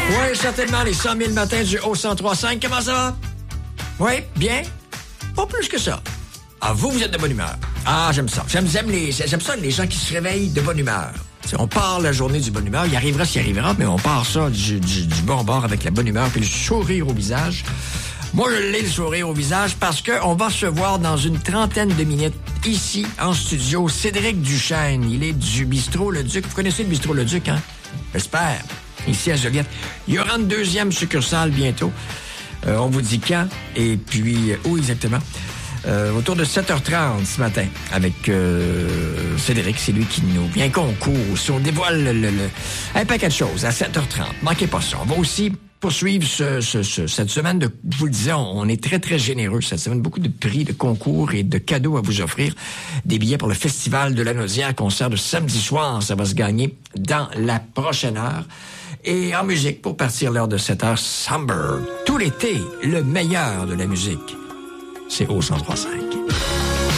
Oui, certainement, les 100 000 matins du Haut-103.5. Comment ça va? Oui, bien? Pas plus que ça. Ah, vous êtes de bonne humeur. Ah, j'aime ça. J'aime ça, les gens qui se réveillent de bonne humeur. T'sais, on part la journée du bonne humeur. Il arrivera s'il arrivera, mais on part ça du bon bord avec la bonne humeur puis le sourire au visage. Moi, je l'ai, le sourire au visage, parce qu'on va se voir dans une trentaine de minutes ici, en studio, Cédric Duchesne. Il est du Bistrot Le Duc. Vous connaissez le Bistrot Le Duc, hein? J'espère. Ici à Joliette. Il y aura une deuxième succursale bientôt. On vous dit quand et puis où exactement. Autour de 7h30 ce matin avec Cédric. C'est lui qui nous vient concours. Si on dévoile un paquet de choses à 7h30. Manquez pas ça. On va aussi poursuivre cette semaine de, je vous le disais, on est très, très généreux cette semaine. Beaucoup de prix, de concours et de cadeaux à vous offrir. Des billets pour le Festival de la Naudière, concert de samedi soir. Ça va se gagner dans la prochaine heure. Et en musique, pour partir l'heure de 7h, Summer. Tout l'été, le meilleur de la musique. C'est au 103.5.